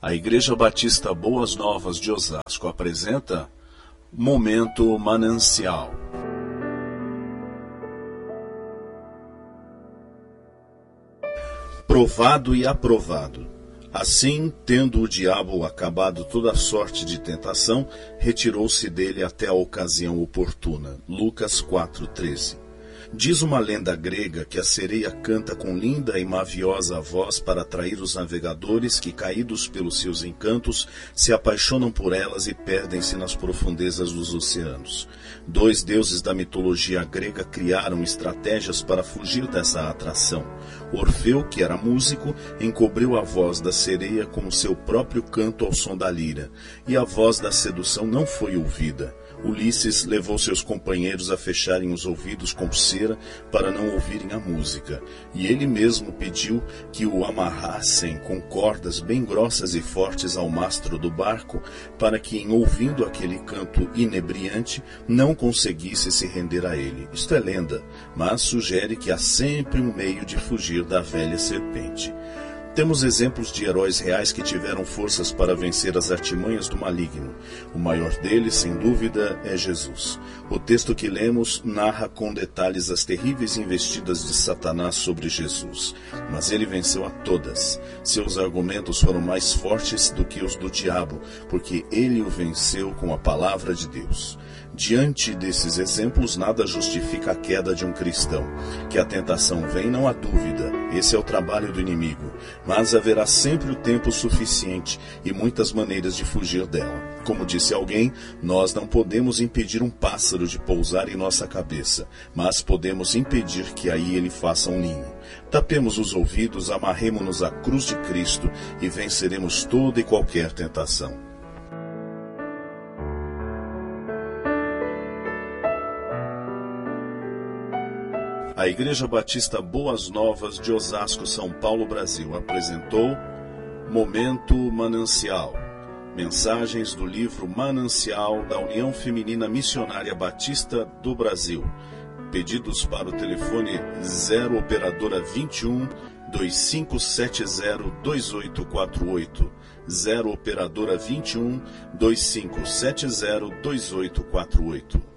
A Igreja Batista Boas Novas de Osasco apresenta Momento Manancial. Provado e aprovado. Assim, tendo o diabo acabado toda a sorte de tentação, retirou-se dele até a ocasião oportuna. Lucas 4:13. Diz uma lenda grega que a sereia canta com linda e maviosa voz para atrair os navegadores que, caídos pelos seus encantos, se apaixonam por elas e perdem-se nas profundezas dos oceanos. Dois deuses da mitologia grega criaram estratégias para fugir dessa atração. Orfeu, que era músico, encobriu a voz da sereia com o seu próprio canto ao som da lira, e a voz da sedução não foi ouvida. Ulisses levou seus companheiros a fecharem os ouvidos com cera para não ouvirem a música, e ele mesmo pediu que o amarrassem com cordas bem grossas e fortes ao mastro do barco, para que, em ouvindo aquele canto inebriante, não conseguisse se render a ele. Isto é lenda, mas sugere que há sempre um meio de fugir da velha serpente. Temos exemplos de heróis reais que tiveram forças para vencer as artimanhas do maligno. O maior deles, sem dúvida, é Jesus. O texto que lemos narra com detalhes as terríveis investidas de Satanás sobre Jesus. Mas ele venceu a todas. Seus argumentos foram mais fortes do que os do diabo, porque ele o venceu com a palavra de Deus. Diante desses exemplos, nada justifica a queda de um cristão. Que a tentação vem, não há dúvida. Esse é o trabalho do inimigo. Mas haverá sempre o tempo suficiente e muitas maneiras de fugir dela. Como disse alguém, nós não podemos impedir um pássaro de pousar em nossa cabeça, mas podemos impedir que aí ele faça um ninho. Tapemos os ouvidos, amarremo-nos à cruz de Cristo e venceremos toda e qualquer tentação. A Igreja Batista Boas Novas de Osasco, São Paulo, Brasil, apresentou Momento Manancial. Mensagens do livro Manancial da União Feminina Missionária Batista do Brasil. Pedidos para o telefone 0 operadora 21 2570 2848. 0 operadora 21 2570 2848.